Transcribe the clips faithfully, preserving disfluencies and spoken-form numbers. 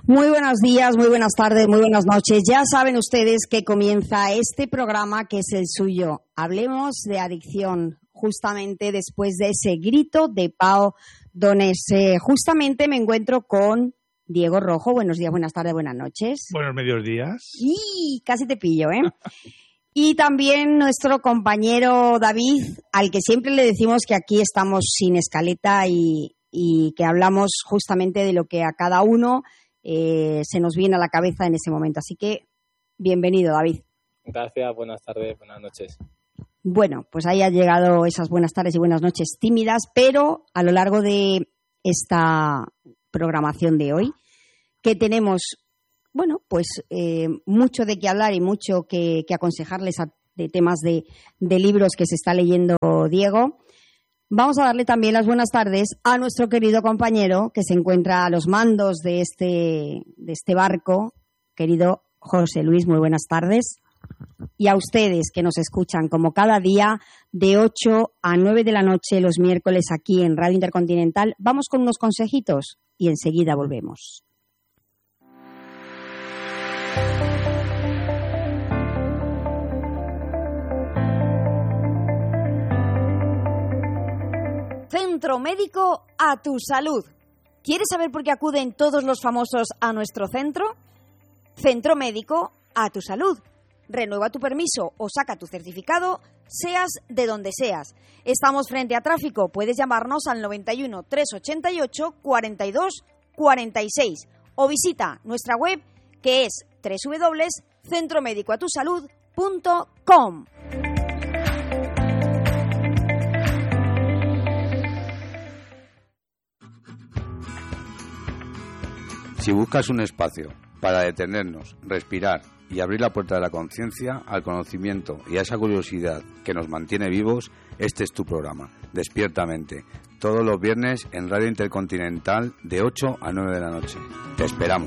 Muy buenos días, muy buenas tardes, muy buenas noches. Ya saben ustedes que comienza este programa que es el suyo. Hablemos de adicción, justamente después de ese grito de Pau Donés. Eh, justamente me encuentro con Diego Rojo. Buenos días, buenas tardes, buenas noches. Buenos medios días. Y casi te pillo, ¿eh? Y también nuestro compañero David, al que siempre le decimos que aquí estamos sin escaleta y, y que hablamos justamente de lo que a cada uno Eh, se nos viene a la cabeza en ese momento. Así que, bienvenido, David. Gracias, buenas tardes, buenas noches. Bueno, pues ahí han llegado esas buenas tardes y buenas noches tímidas, pero a lo largo de esta programación de hoy, que tenemos, bueno, pues eh, mucho de qué hablar y mucho que, que aconsejarles a, de temas de, de libros que se está leyendo Diego. Vamos a darle también las buenas tardes a nuestro querido compañero que se encuentra a los mandos de este, de este barco, querido José Luis, muy buenas tardes. Y a ustedes que nos escuchan como cada día de ocho a nueve de la noche los miércoles aquí en Radio Intercontinental. Vamos con unos consejitos y enseguida volvemos. Centro Médico a tu salud. ¿Quieres saber por qué acuden todos los famosos a nuestro centro? Centro Médico a tu salud. Renueva tu permiso o saca tu certificado, seas de donde seas. Estamos frente a tráfico. Puedes llamarnos al noventa y uno, trescientos ochenta y ocho, cuarenta y dos cuarenta y seis o visita nuestra web que es doble u doble u doble u punto centro médico a tu salud punto com. Si buscas un espacio para detenernos, respirar y abrir la puerta de la conciencia al conocimiento y a esa curiosidad que nos mantiene vivos, este es tu programa, Despiertamente, todos los viernes en Radio Intercontinental de ocho a nueve de la noche. Te esperamos.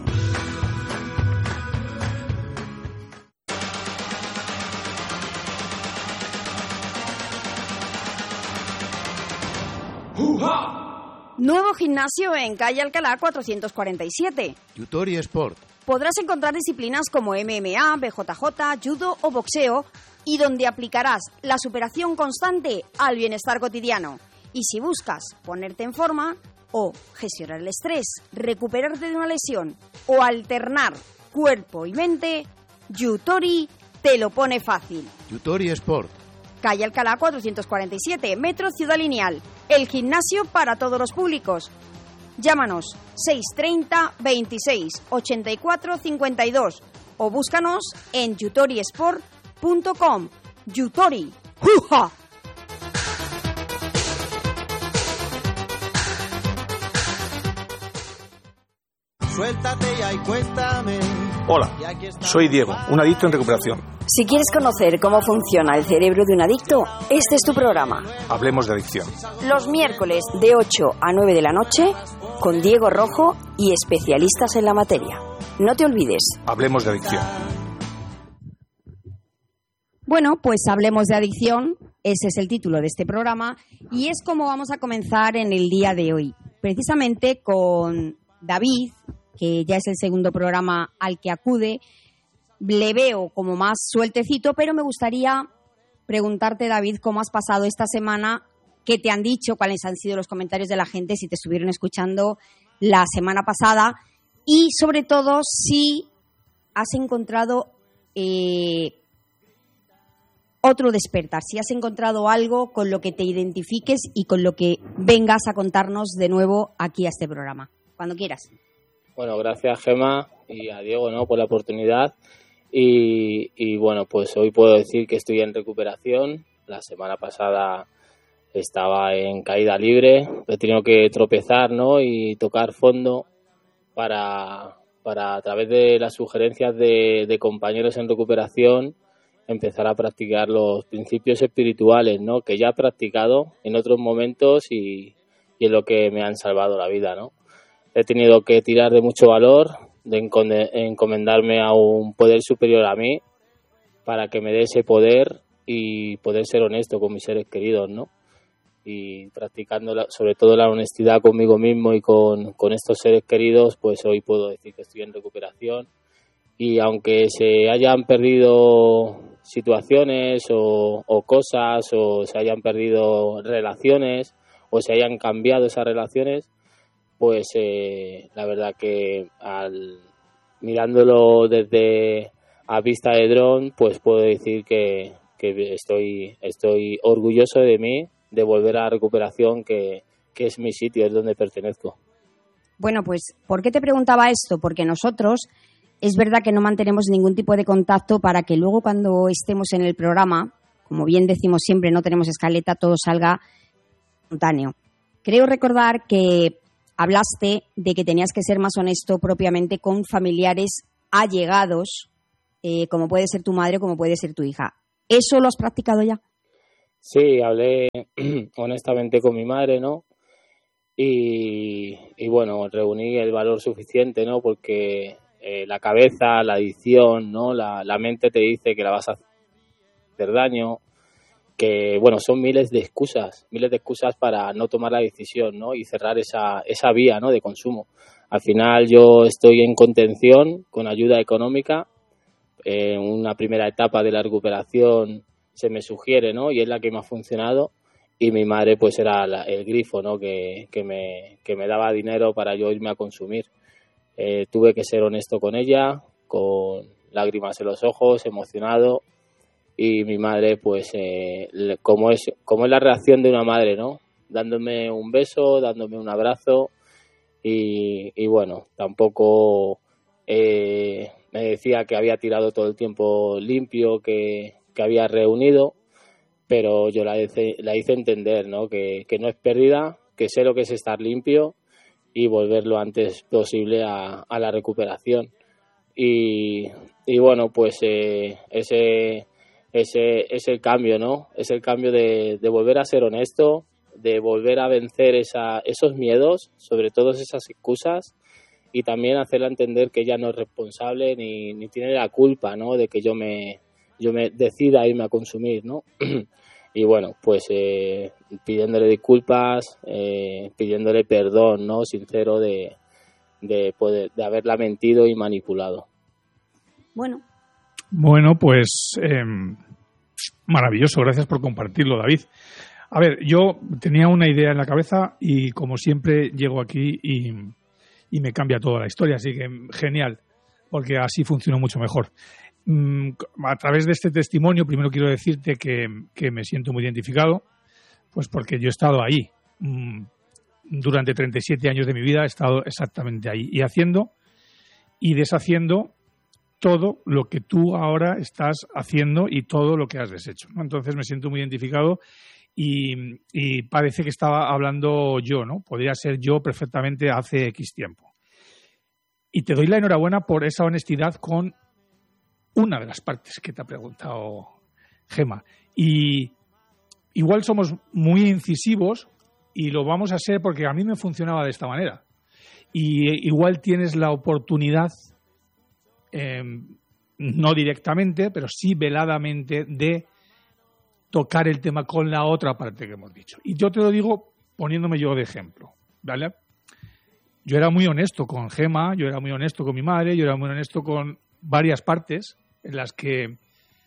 ¡Uja! Nuevo gimnasio en calle Alcalá cuatrocientos cuarenta y siete. Yutori Sport. Podrás encontrar disciplinas como M M A, B J J, judo o boxeo y donde aplicarás la superación constante al bienestar cotidiano. Y si buscas ponerte en forma o gestionar el estrés, recuperarte de una lesión o alternar cuerpo y mente, Yutori te lo pone fácil. Yutori Sport. Calle Alcalá cuatrocientos cuarenta y siete, Metro Ciudad Lineal. El gimnasio para todos los públicos. Llámanos seiscientos treinta, veintiséis, ochenta y cuatro, cincuenta y dos o búscanos en yutori sport punto com. Yutori. ¡Juja! Suéltate ya y cuéntame. Hola, soy Diego, un adicto en recuperación. Si quieres conocer cómo funciona el cerebro de un adicto, este es tu programa. Hablemos de adicción. Los miércoles de ocho a nueve de la noche con Diego Rojo y especialistas en la materia. No te olvides. Hablemos de adicción. Bueno, pues hablemos de adicción. Ese es el título de este programa y es como vamos a comenzar en el día de hoy. Precisamente con David, que ya es el segundo programa al que acude. Le veo como más sueltecito, pero me gustaría preguntarte, David, cómo has pasado esta semana, qué te han dicho, cuáles han sido los comentarios de la gente, si te estuvieron escuchando la semana pasada y, sobre todo, si has encontrado eh, otro despertar, si has encontrado algo con lo que te identifiques y con lo que vengas a contarnos de nuevo aquí a este programa. Cuando quieras. Bueno, gracias Gemma y a Diego, ¿no?, por la oportunidad y, y bueno, pues hoy puedo decir que estoy en recuperación. La semana pasada estaba en caída libre, he tenido que tropezar, ¿no?, y tocar fondo para, para a través de las sugerencias de, de compañeros en recuperación empezar a practicar los principios espirituales, ¿no?, que ya he practicado en otros momentos y, y es lo que me han salvado la vida, ¿no? He tenido que tirar de mucho valor, de encomendarme a un poder superior a mí para que me dé ese poder y poder ser honesto con mis seres queridos, ¿no? y practicando la, sobre todo la honestidad conmigo mismo y con, con estos seres queridos, pues hoy puedo decir que estoy en recuperación. Y aunque se hayan perdido situaciones o, o cosas, o se hayan perdido relaciones, o se hayan cambiado esas relaciones, pues eh, la verdad que al mirándolo desde a vista de dron, pues puedo decir que, que estoy, estoy orgulloso de mí, de volver a recuperación, que, que es mi sitio, es donde pertenezco. Bueno, pues, ¿por qué te preguntaba esto? Porque nosotros, es verdad que no mantenemos ningún tipo de contacto para que luego cuando estemos en el programa, como bien decimos siempre, no tenemos escaleta, todo salga espontáneo. Creo recordar que hablaste de que tenías que ser más honesto propiamente con familiares allegados, eh, como puede ser tu madre o como puede ser tu hija. ¿Eso lo has practicado ya? Sí, hablé honestamente con mi madre, ¿no? Y, y bueno, reuní el valor suficiente, ¿no? Porque eh, la cabeza, la adicción, ¿no? La, la mente te dice que la vas a hacer daño, que, bueno, son miles de excusas, miles de excusas para no tomar la decisión, ¿no? Y cerrar esa, esa vía, ¿no? De consumo. Al final yo estoy en contención con ayuda económica. En una primera etapa de la recuperación se me sugiere, ¿no? Y es la que me ha funcionado. Y mi madre, pues, era la, el grifo, ¿no? Que, que, me, que me daba dinero para yo irme a consumir. Eh, tuve que ser honesto con ella, con lágrimas en los ojos, emocionado. Y mi madre, pues, eh, como es como es la reacción de una madre, ¿no? Dándome un beso, dándome un abrazo. Y, y bueno, tampoco eh, me decía que había tirado todo el tiempo limpio, que, que había reunido. Pero yo la hice, la hice entender, ¿no? Que, que no es pérdida, que sé lo que es estar limpio y volver lo antes posible a, a la recuperación. Y, y bueno, pues eh, ese, ese es el cambio, ¿no? Es el cambio de, de volver a ser honesto, de volver a vencer esa, esos miedos, sobre todo esas excusas, y también hacerla entender que ella no es responsable ni, ni tiene la culpa, ¿no? De que yo me... yo me decida irme a consumir, ¿no? Y bueno, pues eh, pidiéndole disculpas, eh, pidiéndole perdón, ¿no? Sincero de, de, poder, de haberla mentido y manipulado. Bueno. Bueno, pues eh, maravilloso, gracias por compartirlo, David. A ver, yo tenía una idea en la cabeza y como siempre llego aquí y, y me cambia toda la historia, así que genial, porque así funciona mucho mejor. A través de este testimonio, primero quiero decirte que, que me siento muy identificado, pues porque yo he estado ahí. Durante treinta y siete años de mi vida he estado exactamente ahí y haciendo y deshaciendo todo lo que tú ahora estás haciendo y todo lo que has deshecho, ¿no? Entonces me siento muy identificado y, y parece que estaba hablando yo, ¿no? Podría ser yo perfectamente hace X tiempo. Y te doy la enhorabuena por esa honestidad con una de las partes que te ha preguntado Gema. Y igual somos muy incisivos y lo vamos a ser porque a mí me funcionaba de esta manera. Y igual tienes la oportunidad, eh, no directamente, pero sí veladamente, de tocar el tema con la otra parte que hemos dicho. Y yo te lo digo poniéndome yo de ejemplo, ¿vale? Yo era muy honesto con Gema, yo era muy honesto con mi madre, yo era muy honesto con varias partes en las que,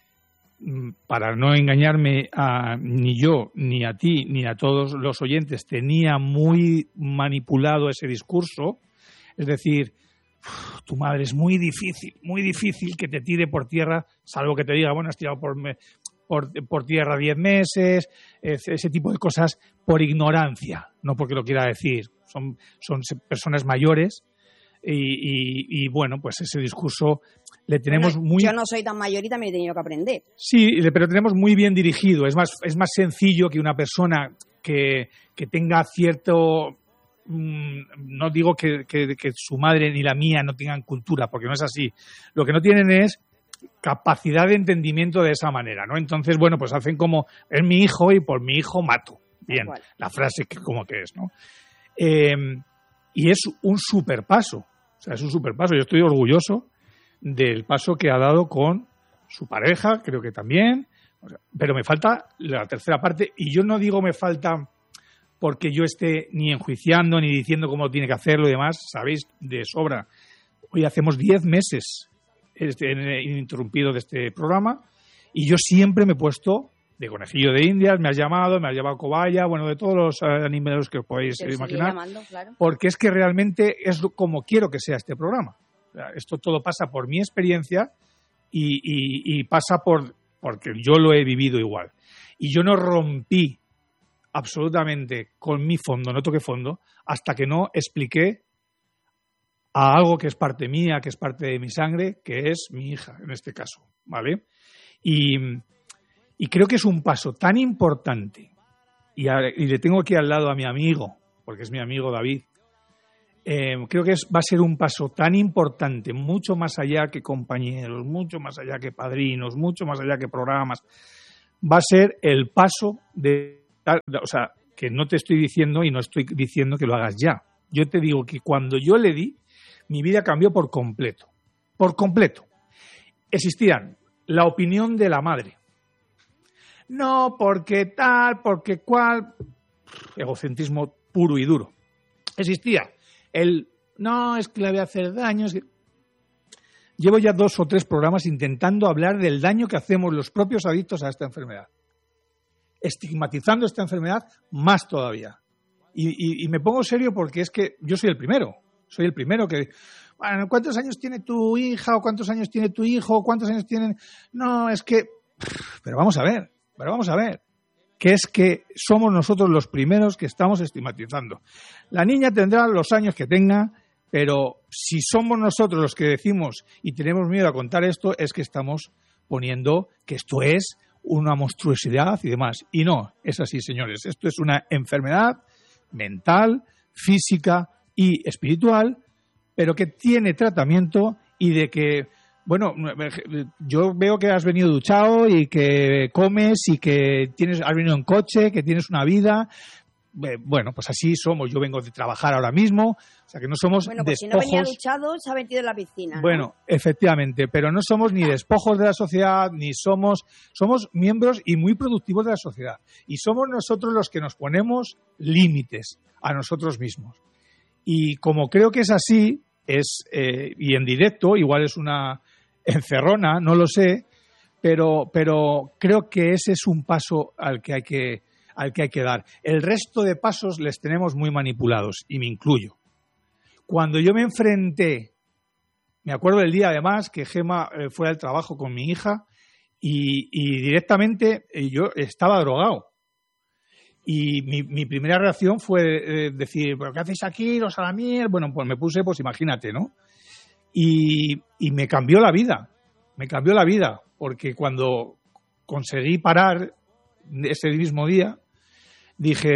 para no engañarme a ni yo, ni a ti, ni a todos los oyentes, tenía muy manipulado ese discurso. Es decir, tu madre es muy difícil, muy difícil que te tire por tierra, salvo que te diga, bueno, has tirado por, por, por tierra diez meses, ese tipo de cosas por ignorancia, no porque lo quiera decir. Son, son personas mayores. Y, y, y bueno, pues ese discurso le tenemos bueno, muy... Yo no soy tan mayor y también he tenido que aprender. Sí, pero tenemos muy bien dirigido. Es más, es más sencillo que una persona que, que tenga cierto... Mmm, no digo que, que, que su madre ni la mía no tengan cultura, porque no es así. Lo que no tienen es capacidad de entendimiento de esa manera, ¿no? Entonces, bueno, pues hacen como, es mi hijo y por mi hijo mato. Bien, la frase que, como que es, ¿no? Eh, y es un super paso. O sea, es un super paso. Yo estoy orgulloso del paso que ha dado con su pareja, creo que también. O sea, pero me falta la tercera parte. Y yo no digo me falta porque yo esté ni enjuiciando ni diciendo cómo tiene que hacerlo y demás, sabéis de sobra. Hoy hacemos diez meses este, ininterrumpido de este programa y yo siempre me he puesto de conejillo de indias, me has llamado, me has llamado cobaya, bueno, de todos los animales que os podéis Pero imaginar, llamando, claro. porque es que realmente es como quiero que sea este programa. O sea, esto todo pasa por mi experiencia y, y, y pasa por porque yo lo he vivido igual. Y yo no rompí absolutamente con mi fondo, no toqué fondo, hasta que no expliqué a algo que es parte mía, que es parte de mi sangre, que es mi hija, en este caso, ¿vale? Y, y creo que es un paso tan importante, y, a, y le tengo aquí al lado a mi amigo, porque es mi amigo David, eh, creo que es, va a ser un paso tan importante, mucho más allá que compañeros, mucho más allá que padrinos, mucho más allá que programas, va a ser el paso de, o sea, que no te estoy diciendo y no estoy diciendo que lo hagas ya. Yo te digo que cuando yo le di, mi vida cambió por completo, por completo. Existían la opinión de la madre. No, porque tal, porque cual, egocentrismo puro y duro. Existía el, no, es que le voy a hacer daño. Es que... Llevo ya dos o tres programas intentando hablar del daño que hacemos los propios adictos a esta enfermedad. Estigmatizando esta enfermedad más todavía. Y, y, y me pongo serio porque es que yo soy el primero. Soy el primero que... Bueno, ¿cuántos años tiene tu hija? ¿O cuántos años tiene tu hijo? ¿Cuántos años tienen...? No, es que... Pero vamos a ver, pero vamos a ver. Que es que somos nosotros los primeros que estamos estigmatizando. La niña tendrá los años que tenga, pero si somos nosotros los que decimos y tenemos miedo a contar esto, es que estamos poniendo que esto es una monstruosidad y demás. Y no, es así, señores. Esto es una enfermedad mental, física y espiritual, pero que tiene tratamiento y de que, bueno, yo veo que has venido duchado y que comes y que tienes, has venido en coche, que tienes una vida. Bueno, pues así somos. Yo vengo de trabajar ahora mismo, o sea que no somos bueno, pues despojos. Si no venía duchado, se ha metido en la piscina, ¿no? Bueno, efectivamente, pero no somos ni despojos de la sociedad, ni somos, somos miembros y muy productivos de la sociedad. Y somos nosotros los que nos ponemos límites a nosotros mismos. Y como creo que es así, es eh, y en directo, igual es una encerrona, no lo sé, pero, pero creo que ese es un paso al que hay que al que hay que dar. El resto de pasos les tenemos muy manipulados, y me incluyo. Cuando yo me enfrenté, me acuerdo del día además que Gema eh, fue al trabajo con mi hija y, y directamente eh, yo estaba drogado. Y mi, mi primera reacción fue eh, decir, ¿pero qué hacéis aquí, los a la miel? Bueno, pues me puse, pues imagínate, ¿no? Y, y me cambió la vida, me cambió la vida, porque cuando conseguí parar ese mismo día, dije,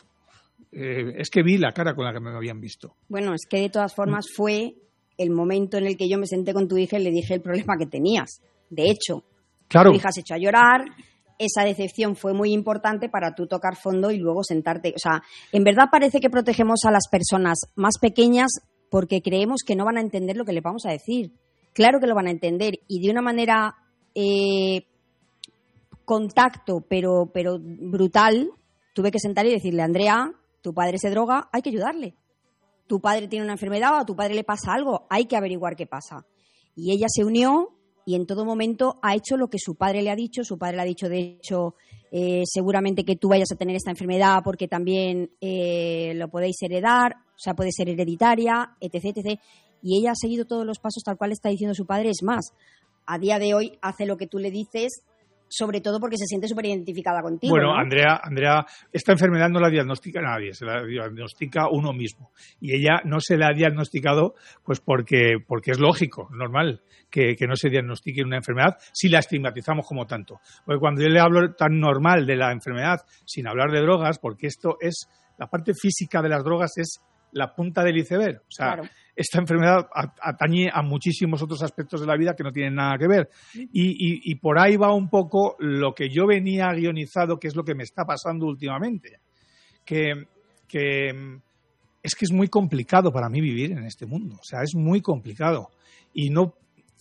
eh, es que vi la cara con la que me habían visto. Bueno, es que de todas formas fue el momento en el que yo me senté con tu hija y le dije el problema que tenías. De hecho, claro. Tu hija se echó a llorar, esa decepción fue muy importante para tú tocar fondo y luego sentarte. O sea, en verdad parece que protegemos a las personas más pequeñas porque creemos que no van a entender lo que le vamos a decir. Claro que lo van a entender y de una manera eh, contacto, pero, pero brutal. Tuve que sentar y decirle, Andrea, tu padre se droga, hay que ayudarle. Tu padre tiene una enfermedad o a tu padre le pasa algo, hay que averiguar qué pasa. Y ella se unió y en todo momento ha hecho lo que su padre le ha dicho. Su padre le ha dicho, de hecho, eh, seguramente que tú vayas a tener esta enfermedad porque también eh, lo podéis heredar, o sea, puede ser hereditaria, etc, etcétera. Y ella ha seguido todos los pasos tal cual está diciendo su padre. Es más, a día de hoy hace lo que tú le dices, sobre todo porque se siente súper identificada contigo. Bueno, ¿no? Andrea, Andrea, esta enfermedad no la diagnostica nadie, se la diagnostica uno mismo. Y ella no se la ha diagnosticado pues porque, porque es lógico, normal, que, que no se diagnostique una enfermedad si la estigmatizamos como tanto. Porque cuando yo le hablo tan normal de la enfermedad, sin hablar de drogas, porque esto es, la parte física de las drogas es la punta del iceberg. O sea, claro. Esta enfermedad atañe a muchísimos otros aspectos de la vida que no tienen nada que ver. Y, y, y por ahí va un poco lo que yo venía guionizado, que es lo que me está pasando últimamente. Que, que es que es muy complicado para mí vivir en este mundo. O sea, es muy complicado. Y, no,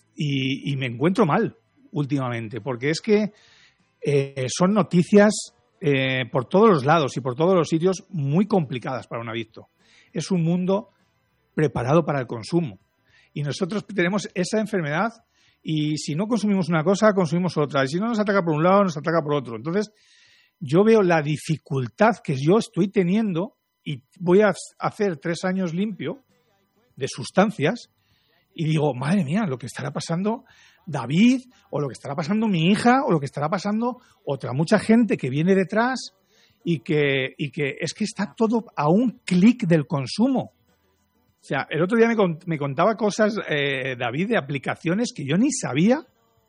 y, y me encuentro mal últimamente, porque es que eh, son noticias eh, por todos los lados y por todos los sitios muy complicadas para un adicto. Es un mundo preparado para el consumo. Y nosotros tenemos esa enfermedad y si no consumimos una cosa, consumimos otra. Y si no nos ataca por un lado, nos ataca por otro. Entonces, yo veo la dificultad que yo estoy teniendo y voy a hacer tres años limpio de sustancias y digo, madre mía, lo que estará pasando David o lo que estará pasando mi hija o lo que estará pasando otra mucha gente que viene detrás y que, y que es que está todo a un clic del consumo. O sea, el otro día me, cont- me contaba cosas, eh, David, de aplicaciones que yo ni sabía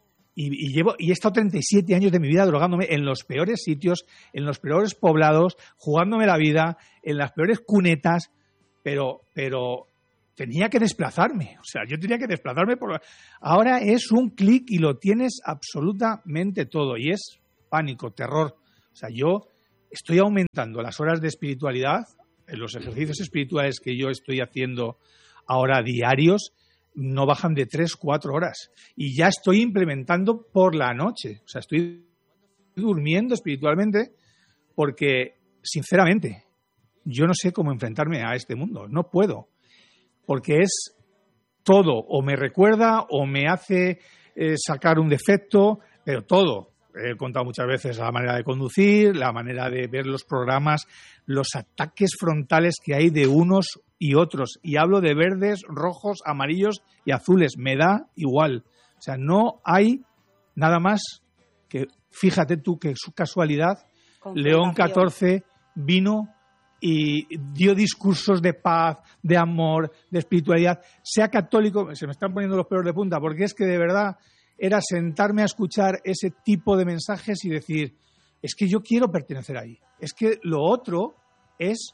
y, y llevo y he estado treinta y siete años de mi vida drogándome en los peores sitios, en los peores poblados, jugándome la vida, en las peores cunetas, pero, pero tenía que desplazarme. O sea, yo tenía que desplazarme. Por... Ahora es un clic y lo tienes absolutamente todo y es pánico, terror. O sea, yo estoy aumentando las horas de espiritualidad. En los ejercicios espirituales que yo estoy haciendo ahora diarios no bajan de tres, cuatro horas. Y ya estoy implementando por la noche. O sea, estoy durmiendo espiritualmente porque, sinceramente, yo no sé cómo enfrentarme a este mundo. No puedo. Porque es todo. O me recuerda o me hace eh, sacar un defecto, pero todo. He contado muchas veces la manera de conducir, la manera de ver los programas, los ataques frontales que hay de unos y otros. Y hablo de verdes, rojos, amarillos y azules. Me da igual. O sea, no hay nada más que, fíjate tú que su casualidad, León catorce vino y dio discursos de paz, de amor, de espiritualidad. Sea católico, se me están poniendo los pelos de punta, porque es que de verdad era sentarme a escuchar ese tipo de mensajes y decir, es que yo quiero pertenecer ahí. Es que lo otro es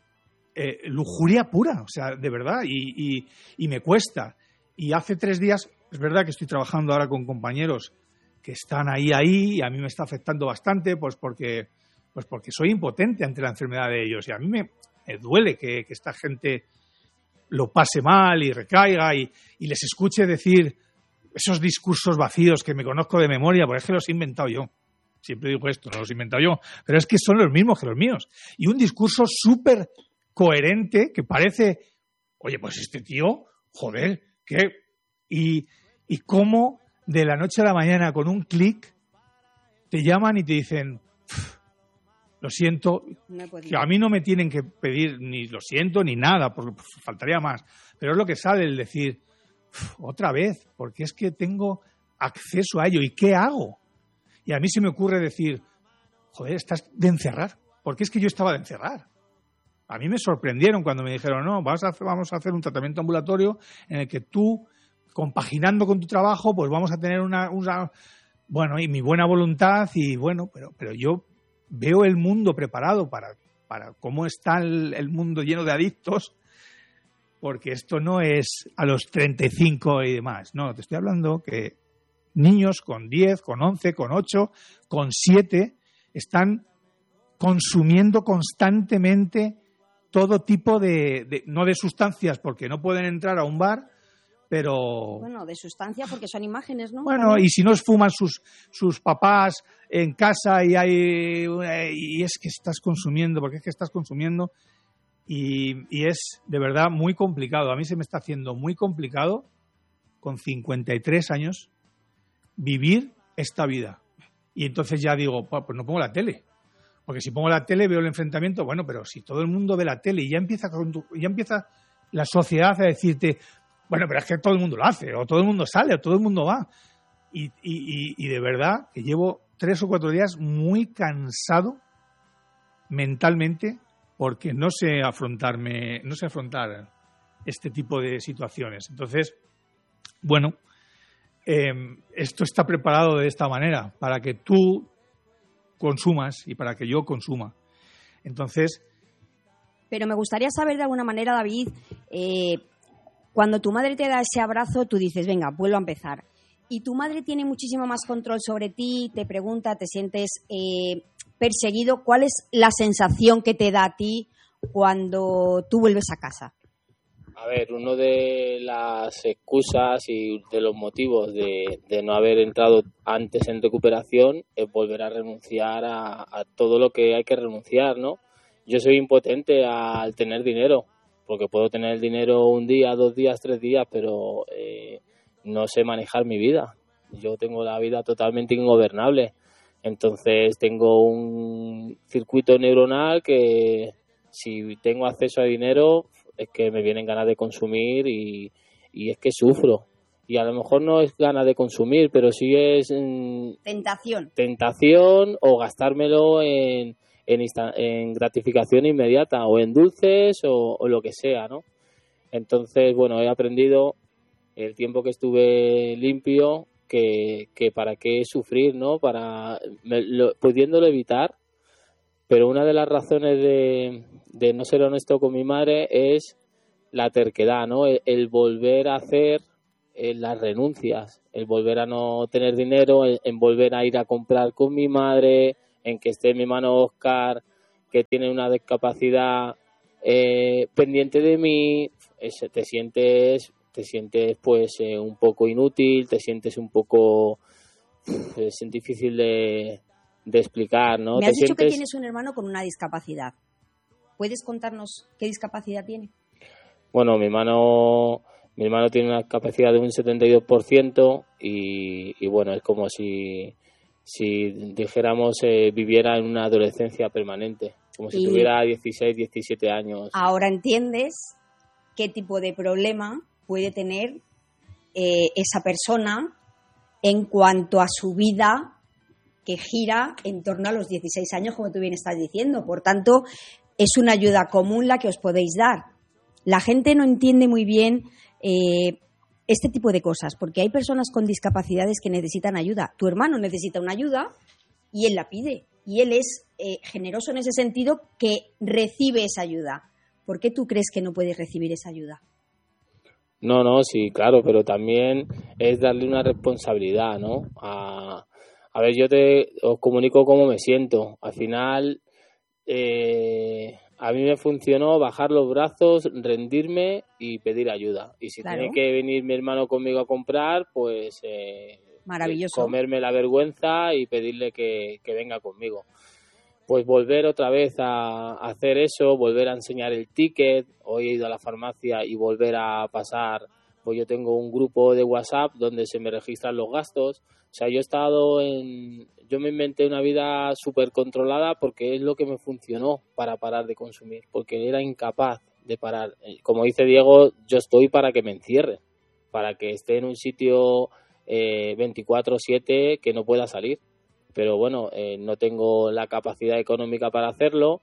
eh, lujuria pura, o sea, de verdad, y, y, y me cuesta. Y hace tres días, es verdad que estoy trabajando ahora con compañeros que están ahí, ahí, y a mí me está afectando bastante, pues porque, pues porque soy impotente ante la enfermedad de ellos. Y a mí me, me duele que, que esta gente lo pase mal y recaiga y, y les escuche decir esos discursos vacíos que me conozco de memoria, porque es que los he inventado yo. Siempre digo esto, no los he inventado yo, pero es que son los mismos que los míos. Y un discurso súper coherente que parece, oye, pues este tío, joder, ¿qué? Y, y cómo de la noche a la mañana con un clic te llaman y te dicen, lo siento, que a mí no me tienen que pedir ni lo siento ni nada, porque pues, faltaría más. Pero es lo que sale el decir, otra vez, porque es que tengo acceso a ello. ¿Y qué hago? Y a mí se me ocurre decir, joder, estás de encerrar. Porque es que yo estaba de encerrar. A mí me sorprendieron cuando me dijeron, no, vamos a hacer, vamos a hacer un tratamiento ambulatorio en el que tú, compaginando con tu trabajo, pues vamos a tener una... una bueno, y mi buena voluntad, y bueno, pero, pero yo veo el mundo preparado para, para cómo está el, el mundo lleno de adictos. Porque esto no es a los treinta y cinco y demás. No, te estoy hablando que niños con diez, con once, con ocho, con siete están consumiendo constantemente todo tipo de, de... no de sustancias porque no pueden entrar a un bar, pero... Bueno, de sustancia porque son imágenes, ¿no? Bueno, ¿también? Y si no fuman sus, sus papás en casa y hay... y es que estás consumiendo, porque es que estás consumiendo... Y, y es de verdad muy complicado. A mí se me está haciendo muy complicado, con cincuenta y tres años, vivir esta vida. Y entonces ya digo, pues no pongo la tele. Porque si pongo la tele veo el enfrentamiento, bueno, pero si todo el mundo ve la tele y ya empieza, ya empieza la sociedad a decirte, bueno, pero es que todo el mundo lo hace, o todo el mundo sale, o todo el mundo va. Y, y, y de verdad que llevo tres o cuatro días muy cansado mentalmente, porque no sé afrontarme, no sé afrontar este tipo de situaciones. Entonces, bueno, eh, esto está preparado de esta manera, para que tú consumas y para que yo consuma. Entonces... Pero me gustaría saber de alguna manera, David, eh, cuando tu madre te da ese abrazo, tú dices, venga, vuelvo a empezar. Y tu madre tiene muchísimo más control sobre ti, te pregunta, te sientes... Eh, perseguido, ¿cuál es la sensación que te da a ti cuando tú vuelves a casa? A ver, uno de las excusas y de los motivos de, de no haber entrado antes en recuperación es volver a renunciar a, a todo lo que hay que renunciar, ¿no? Yo soy impotente al tener dinero, porque puedo tener el dinero un día, dos días, tres días, pero eh, no sé manejar mi vida. Yo tengo la vida totalmente ingobernable. Entonces tengo un circuito neuronal que si tengo acceso a dinero es que me vienen ganas de consumir y, y es que sufro. Y a lo mejor no es ganas de consumir, pero sí es... Mmm, tentación. Tentación o gastármelo en, en, insta- en gratificación inmediata o en dulces o, o lo que sea, ¿no? Entonces, bueno, he aprendido el tiempo que estuve limpio que, que para qué sufrir, ¿no? Para me, lo, pudiéndolo evitar. Pero una de las razones de, de no ser honesto con mi madre es la terquedad, ¿no? El, el volver a hacer eh, las renuncias, el volver a no tener dinero, el, en volver a ir a comprar con mi madre, en que esté mi hermano Oscar, que tiene una discapacidad eh, pendiente de mí, es, te sientes, te sientes pues eh, un poco inútil, te sientes un poco, es difícil de de explicar, ¿no? Me has ¿Te dicho sientes... que tienes un hermano con una discapacidad. ¿Puedes contarnos qué discapacidad tiene? Bueno, mi hermano, mi hermano tiene una capacidad de un setenta y dos por ciento y, y bueno, es como si, si dijéramos, eh, viviera en una adolescencia permanente, como si y tuviera dieciséis, diecisiete años. Ahora entiendes qué tipo de problema puede tener eh, esa persona en cuanto a su vida, que gira en torno a los dieciséis años, como tú bien estás diciendo. Por tanto, es una ayuda común la que os podéis dar. La gente no entiende muy bien eh, este tipo de cosas, porque hay personas con discapacidades que necesitan ayuda. Tu hermano necesita una ayuda y él la pide. Y él es eh, generoso en ese sentido, que recibe esa ayuda. ¿Por qué tú crees que no puedes recibir esa ayuda? No, no, sí, claro, pero también es darle una responsabilidad, ¿no? A... A ver, yo te os comunico cómo me siento. Al final, eh, a mí me funcionó bajar los brazos, rendirme y pedir ayuda. Y si claro. tiene que venir mi hermano conmigo a comprar, pues eh, maravilloso. Comerme la vergüenza y pedirle que, que venga conmigo. Pues volver otra vez a, a hacer eso, volver a enseñar el ticket. Hoy he ido a la farmacia y volver a pasar... Pues yo tengo un grupo de WhatsApp donde se me registran los gastos. O sea, yo he estado en... Yo me inventé una vida súper controlada porque es lo que me funcionó para parar de consumir. Porque era incapaz de parar. Como dice Diego, yo estoy para que me encierre. Para que esté en un sitio eh, veinticuatro siete que no pueda salir. Pero bueno, eh, no tengo la capacidad económica para hacerlo.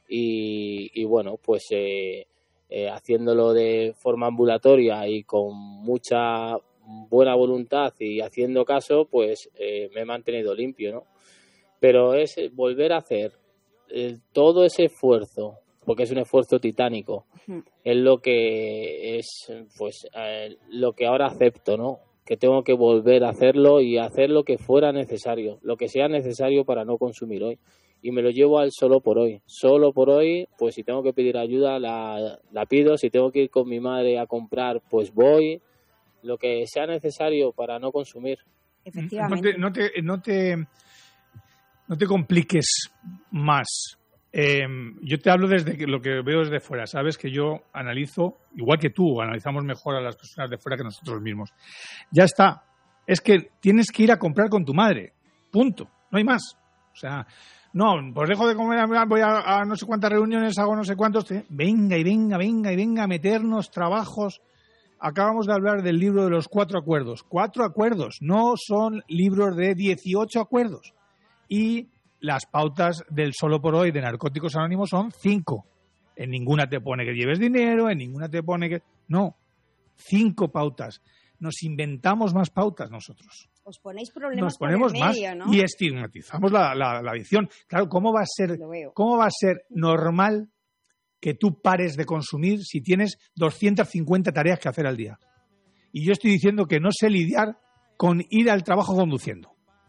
Y, y bueno, pues... Eh, Eh, haciéndolo de forma ambulatoria y con mucha buena voluntad y haciendo caso, pues eh, me he mantenido limpio, ¿no? Pero es volver a hacer eh, todo ese esfuerzo, porque es un esfuerzo titánico, uh-huh. es lo que es, pues, eh, lo que ahora acepto, ¿no? Que tengo que volver a hacerlo y hacer lo que fuera necesario, lo que sea necesario para no consumir hoy. Y me lo llevo al solo por hoy. Solo por hoy, pues si tengo que pedir ayuda, la, la pido. Si tengo que ir con mi madre a comprar, pues voy. Lo que sea necesario para no consumir. Efectivamente. No te, no te, no te, no te compliques más. Eh, yo te hablo desde lo que veo desde fuera. Sabes que yo analizo, igual que tú, analizamos mejor a las personas de fuera que nosotros mismos. Ya está. Es que tienes que ir a comprar con tu madre. Punto. No hay más. O sea... No, pues dejo de comer, voy a, a no sé cuántas reuniones, hago no sé cuántos... Te... Venga y venga, venga y venga a meternos trabajos. Acabamos de hablar del libro de los cuatro acuerdos. Cuatro acuerdos, no son libros de dieciocho acuerdos. Y las pautas del solo por hoy de Narcóticos Anónimos son cinco. En ninguna te pone que lleves dinero, en ninguna te pone que... No, cinco pautas. Nos inventamos más pautas nosotros. Os ponéis problemas Nos ponemos por el medio, más, ¿no? Y estigmatizamos la, la, la adicción. Claro, ¿cómo va a ser, cómo va a ser normal que tú pares de consumir si tienes doscientas cincuenta tareas que hacer al día? Y yo estoy diciendo que no sé lidiar con ir al trabajo conduciendo.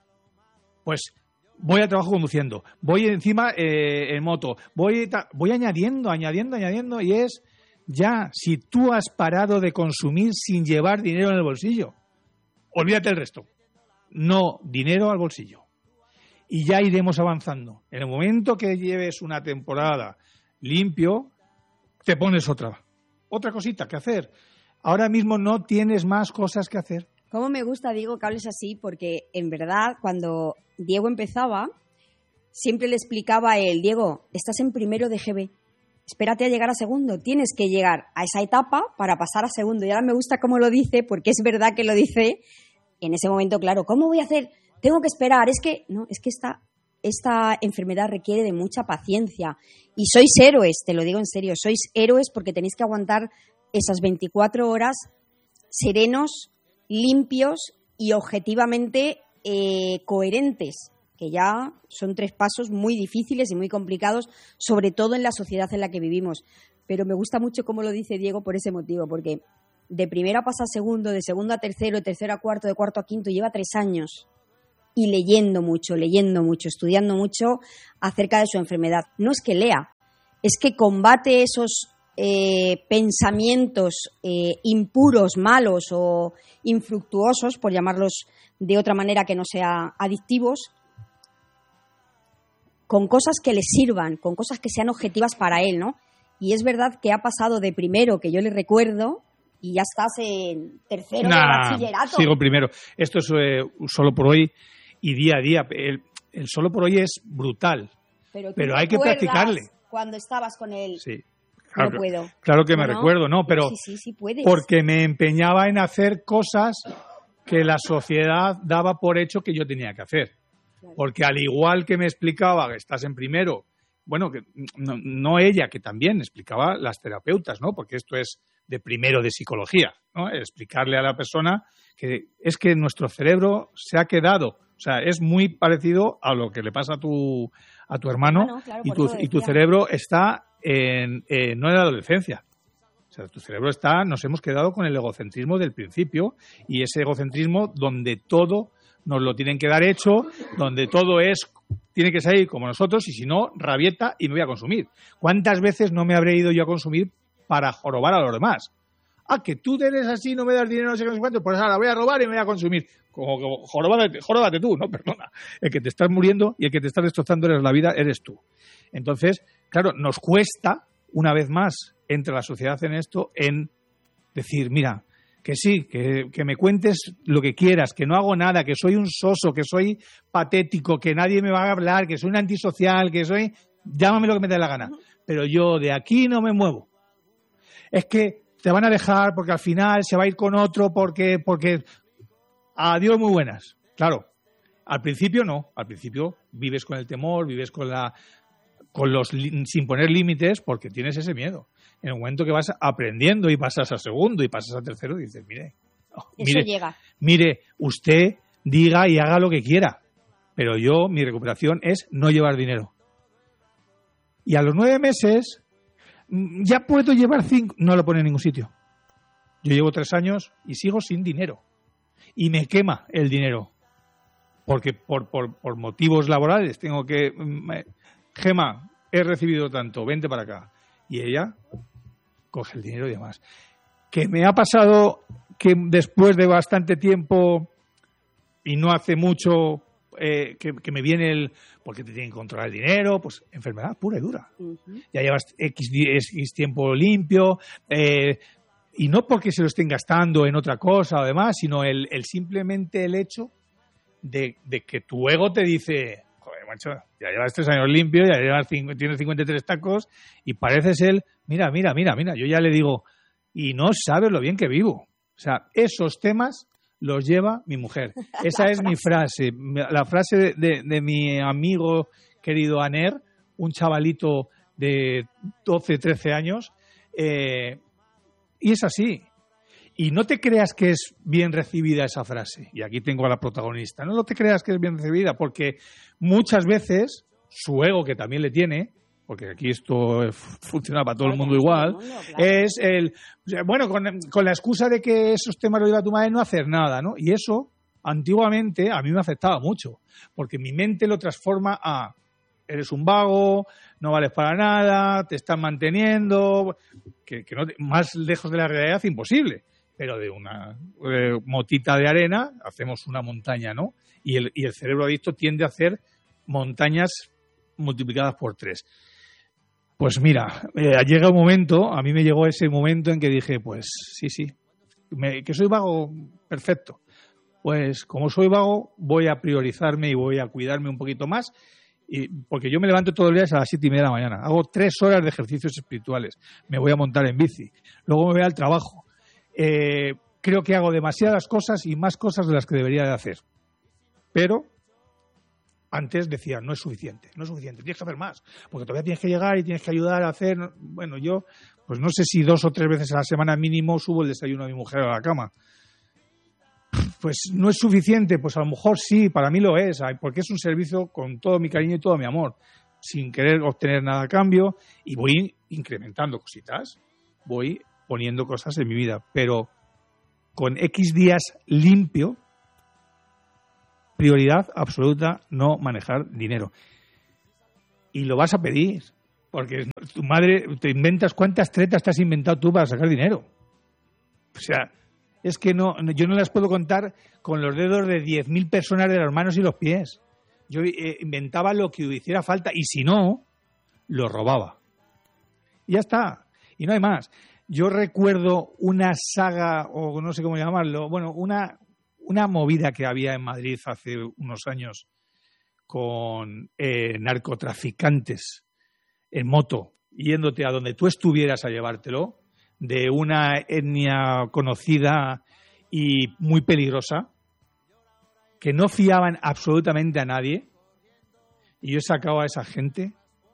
Pues voy al trabajo conduciendo, voy encima eh, en moto, voy, ta- voy añadiendo, añadiendo, añadiendo, y es Ya, si tú has parado de consumir sin llevar dinero en el bolsillo, olvídate el resto. No, dinero al bolsillo. Y ya iremos avanzando. En el momento que lleves una temporada limpio, te pones otra. Otra cosita que hacer. Ahora mismo no tienes más cosas que hacer. Cómo me gusta, Diego, que hables así, porque en verdad cuando Diego empezaba, siempre le explicaba a él, Diego, estás en primero de G B, espérate a llegar a segundo, tienes que llegar a esa etapa para pasar a segundo. Y ahora me gusta cómo lo dice, porque es verdad que lo dice en ese momento, claro, ¿cómo voy a hacer? Tengo que esperar, es que, no, es que esta, esta enfermedad requiere de mucha paciencia. Y sois héroes, te lo digo en serio, sois héroes porque tenéis que aguantar esas veinticuatro horas serenos, limpios y objetivamente eh, coherentes, que ya son tres pasos muy difíciles y muy complicados, sobre todo en la sociedad en la que vivimos. Pero me gusta mucho cómo lo dice Diego por ese motivo, porque de primera pasa a segundo, de segundo a tercero, de tercero a cuarto, de cuarto a quinto, lleva tres años. Y leyendo mucho, leyendo mucho, estudiando mucho acerca de su enfermedad. No es que lea, es que combate esos eh, pensamientos eh, impuros, malos o infructuosos, por llamarlos de otra manera que no sea adictivos, con cosas que le sirvan, con cosas que sean objetivas para él, ¿no? Y es verdad que ha pasado de primero, que yo le recuerdo, y ya estás en tercero nah, de bachillerato. Sigo primero. Esto es eh, solo por hoy y día a día. El, el solo por hoy es brutal, pero, pero hay que practicarle. Cuando estabas con él, sí, claro, no puedo. Claro que me ¿no? recuerdo, ¿no? Pero sí, sí, sí puedes. Porque me empeñaba en hacer cosas que la sociedad daba por hecho que yo tenía que hacer. Claro. Porque al igual que me explicaba que estás en primero, bueno, que no, no ella, que también explicaba las terapeutas, ¿no? Porque esto es de primero de psicología, ¿no? Explicarle a la persona que es que nuestro cerebro se ha quedado, o sea, es muy parecido a lo que le pasa a tu a tu hermano, ah, no, claro, y, tu, y tu cerebro está en, eh, no en la adolescencia. O sea, tu cerebro está, nos hemos quedado con el egocentrismo del principio, y ese egocentrismo donde todo nos lo tienen que dar hecho, donde todo es tiene que salir como nosotros, y si no, rabieta y me voy a consumir. ¿Cuántas veces no me habré ido yo a consumir para jorobar a los demás? Ah, que tú eres así, no me das dinero, no sé qué, no sé cuánto, pues ahora voy a robar y me voy a consumir. Como que joróbate, joróbate tú, no, perdona. El que te estás muriendo y el que te está destrozando eres la vida, eres tú. Entonces, claro, nos cuesta, una vez más, entra la sociedad en esto, en decir, mira, que sí, que, que me cuentes lo que quieras, que no hago nada, que soy un soso, que soy patético, que nadie me va a hablar, que soy un antisocial, que soy... Llámame lo que me dé la gana. Pero yo de aquí no me muevo. Es que te van a dejar porque al final se va a ir con otro porque... porque adiós, muy buenas. Claro, al principio no. Al principio vives con el temor, vives con la... con los sin poner límites porque tienes ese miedo. En el momento que vas aprendiendo y pasas a segundo y pasas a tercero, dices, mire, oh, Eso mire, llega. mire, usted diga y haga lo que quiera, pero yo, mi recuperación es no llevar dinero. Y a los nueve meses, ya puedo llevar cinco, no lo pone en ningún sitio. Yo llevo tres años y sigo sin dinero. Y me quema el dinero. Porque por, por, por motivos laborales tengo que... Gema, he recibido tanto, vente para acá. Y ella coge el dinero y demás. Que me ha pasado que después de bastante tiempo y no hace mucho eh, que, que me viene el... porque te tienen que controlar el dinero, pues enfermedad pura y dura. Uh-huh. Ya llevas X, X tiempo limpio, eh, y no porque se lo estén gastando en otra cosa o demás, sino el, el simplemente el hecho de, de que tu ego te dice... Macho, ya llevas tres años limpio, ya llevas cinco, tienes cincuenta y tres tacos y pareces él, mira, mira, mira, mira, yo ya le digo, y no sabes lo bien que vivo. O sea, esos temas los lleva mi mujer. Esa es mi frase, la frase de, de, de mi amigo querido Aner, un chavalito de doce, trece años, eh, y es así. Y no te creas que es bien recibida esa frase. Y aquí tengo a la protagonista. No te creas que es bien recibida, porque muchas veces su ego, que también le tiene, porque aquí esto funciona para todo el mundo igual, es el... Bueno, con, con la excusa de que esos temas lo lleva tu madre, no hacer nada, ¿no? Y eso, antiguamente, a mí me afectaba mucho, porque mi mente lo transforma a... eres un vago, no vales para nada, te están manteniendo, que, que no te, más lejos de la realidad imposible, pero de una eh, motita de arena hacemos una montaña, ¿no? Y el, y el cerebro adicto tiende a hacer montañas multiplicadas por tres. Pues mira, eh, llega un momento, a mí me llegó ese momento en que dije, pues sí, sí, me, que soy vago, perfecto. Pues como soy vago, voy a priorizarme y voy a cuidarme un poquito más, y, porque yo me levanto todos los días a las siete y media de la mañana, hago tres horas de ejercicios espirituales, me voy a montar en bici, luego me voy al trabajo. Eh, creo que hago demasiadas cosas y más cosas de las que debería de hacer. Pero antes decía, no es suficiente, no es suficiente, tienes que hacer más, porque todavía tienes que llegar y tienes que ayudar a hacer. Bueno, yo, pues no sé si dos o tres veces a la semana mínimo subo el desayuno a mi mujer a la cama. Pues no es suficiente, pues a lo mejor sí, para mí lo es, porque es un servicio con todo mi cariño y todo mi amor, sin querer obtener nada a cambio, y voy incrementando cositas, voy poniendo cosas en mi vida, pero con X días limpio, prioridad absoluta, no manejar dinero. Y lo vas a pedir, porque tu madre, te inventas cuántas tretas te has inventado tú para sacar dinero. O sea, es que no, yo no las puedo contar con los dedos de diez mil personas de las manos y los pies. Yo eh, inventaba lo que hiciera falta y si no, lo robaba. Y ya está. Y no hay más. Yo recuerdo una saga, o no sé cómo llamarlo, bueno, una, una movida que había en Madrid hace unos años con eh, narcotraficantes en moto, yéndote a donde tú estuvieras a llevártelo, de una etnia conocida y muy peligrosa, que no fiaban absolutamente a nadie, y yo sacaba a esa gente.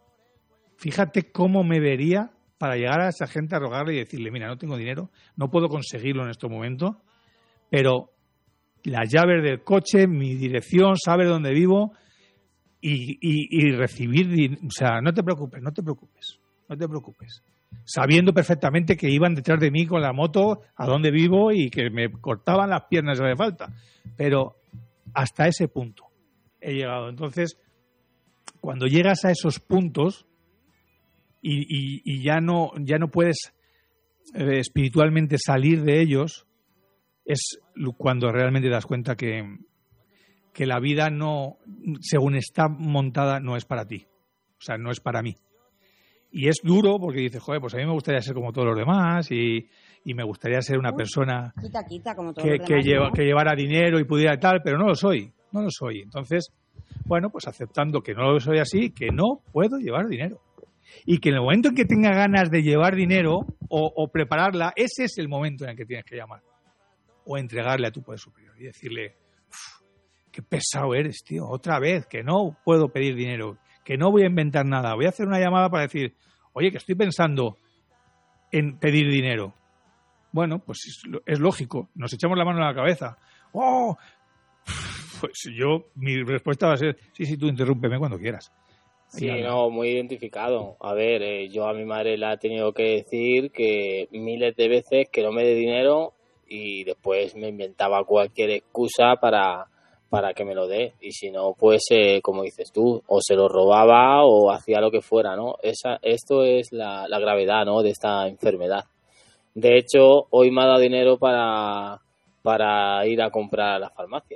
Fíjate cómo me vería para llegar a esa gente a rogarle y decirle, mira, no tengo dinero, no puedo conseguirlo en este momento, pero las llaves del coche, mi dirección, saber dónde vivo y, y, y recibir, o sea, no te preocupes, no te preocupes, no te preocupes. Sabiendo perfectamente que iban detrás de mí con la moto a donde vivo y que me cortaban las piernas si hace falta. Pero hasta ese punto he llegado. Entonces, cuando llegas a esos puntos y, y, y ya no ya no puedes eh, espiritualmente salir de ellos, es cuando realmente te das cuenta que, que la vida no, según está montada, no es para ti. O sea, no es para mí. Y es duro porque dices, joder, pues a mí me gustaría ser como todos los demás y, y me gustaría ser una persona quita, quita, como todos que, los que, demás, lleva, ¿no? que llevara dinero y pudiera tal, pero no lo soy, no lo soy. Entonces, bueno, pues aceptando que no lo soy así, que no puedo llevar dinero. Y que en el momento en que tenga ganas de llevar dinero o, o prepararla, ese es el momento en el que tienes que llamar. O entregarle a tu poder superior y decirle, qué pesado eres, tío, otra vez, que no puedo pedir dinero, que no voy a inventar nada, voy a hacer una llamada para decir, oye, que estoy pensando en pedir dinero. Bueno, pues es, es lógico, nos echamos la mano en la cabeza. ¡Oh! Pues yo, mi respuesta va a ser, sí, sí, tú interrúmpeme cuando quieras. Sí, no, muy identificado. A ver, eh, yo a mi madre le he tenido que decir que miles de veces que no me dé dinero y después me inventaba cualquier excusa para, para que me lo dé. Y si no, pues, eh, como dices tú, o se lo robaba o hacía lo que fuera, ¿no? Esa, esto es la, la gravedad, ¿no?, de esta enfermedad. De hecho, hoy me ha dado dinero para, para ir a comprar a la farmacia.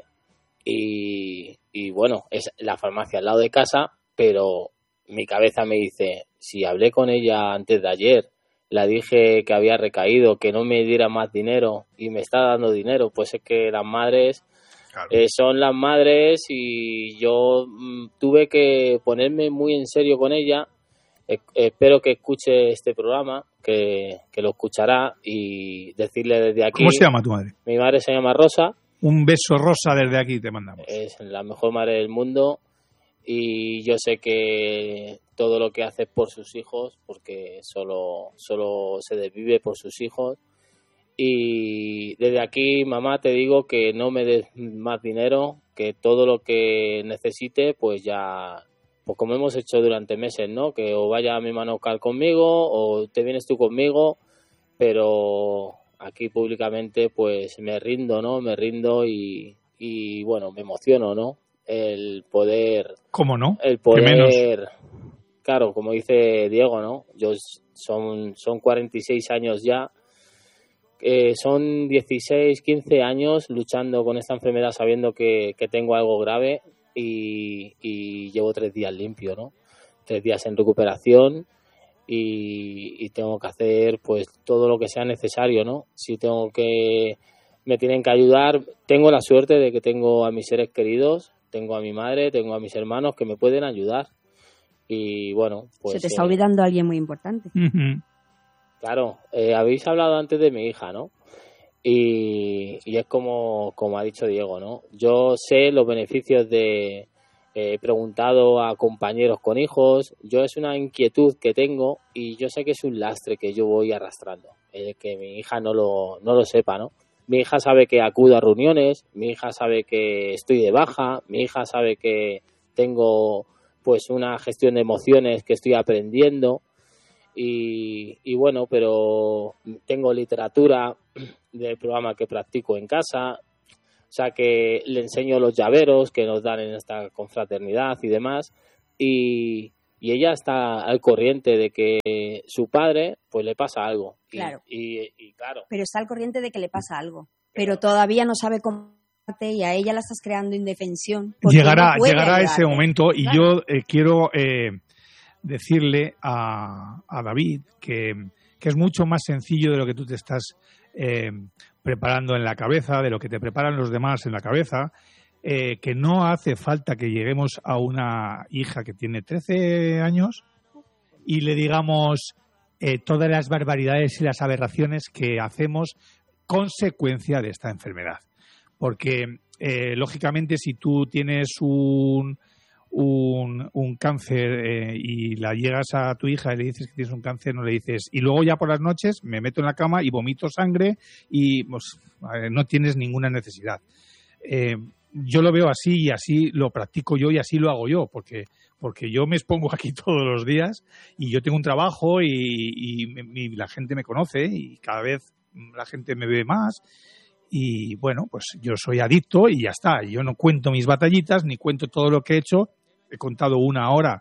Y, y bueno, es la farmacia al lado de casa, pero mi cabeza me dice, si hablé con ella antes de ayer, la dije que había recaído, que no me diera más dinero y me está dando dinero, pues es que las madres claro. eh, son las madres y yo mm, tuve que ponerme muy en serio con ella. Eh, espero que escuche este programa, que, que lo escuchará y decirle desde aquí... ¿Cómo se llama tu madre? Mi madre se llama Rosa. Un beso, Rosa, desde aquí te mandamos. Es la mejor madre del mundo. Y yo sé que todo lo que hace es por sus hijos, porque solo, solo se desvive por sus hijos. Y desde aquí, mamá, te digo que no me des más dinero, que todo lo que necesite, pues ya, pues como hemos hecho durante meses, ¿no? Que o vaya a mi mano cal conmigo o te vienes tú conmigo, pero aquí públicamente pues me rindo, ¿no? Me rindo y, y bueno, me emociono, ¿no? el poder... ¿Cómo no? El poder... Claro, como dice Diego, ¿no? Yo son, son cuarenta y seis años ya. Eh, son dieciséis, quince años luchando con esta enfermedad sabiendo que, que tengo algo grave y, y llevo tres días limpio, ¿no? Tres días en recuperación y, y tengo que hacer pues todo lo que sea necesario, ¿no? Si tengo que... me tienen que ayudar, tengo la suerte de que tengo a mis seres queridos, tengo a mi madre, tengo a mis hermanos que me pueden ayudar. Y bueno, pues... Se te está eh, olvidando alguien muy importante. Uh-huh. Claro, eh, habéis hablado antes de mi hija, ¿no? Y, y es como, como ha dicho Diego, ¿no? Yo sé los beneficios de... He preguntado a compañeros con hijos, yo es una inquietud que tengo y yo sé que es un lastre que yo voy arrastrando, eh, que mi hija no lo, no lo sepa, ¿no? Mi hija sabe que acudo a reuniones, mi hija sabe que estoy de baja, mi hija sabe que tengo pues una gestión de emociones que estoy aprendiendo y, y bueno, pero tengo literatura del programa que practico en casa, o sea que le enseño los llaveros que nos dan en esta confraternidad y demás y, y ella está al corriente de que su padre pues le pasa algo. Claro. Y, y, y claro. Pero está al corriente de que le pasa algo, pero todavía no sabe cómo y a ella la estás creando indefensión. Llegará, no llegará ese ayudarte. momento y Claro. yo eh, quiero eh, decirle a, a David que, que es mucho más sencillo de lo que tú te estás eh, preparando en la cabeza, de lo que te preparan los demás en la cabeza, eh, que no hace falta que lleguemos a una hija que tiene trece años y le digamos eh, todas las barbaridades y las aberraciones que hacemos consecuencia de esta enfermedad. Porque, eh, lógicamente, si tú tienes un, un, un cáncer eh, y la llegas a tu hija y le dices que tienes un cáncer, no le dices, y luego ya por las noches me meto en la cama y vomito sangre y pues, eh, no tienes ninguna necesidad. Eh, yo lo veo así y así lo practico yo y así lo hago yo, porque, porque yo me expongo aquí todos los días y yo tengo un trabajo y, y, y la gente me conoce y cada vez la gente me ve más. Y bueno, pues yo soy adicto y ya está. Yo no cuento mis batallitas ni cuento todo lo que he hecho. He contado una hora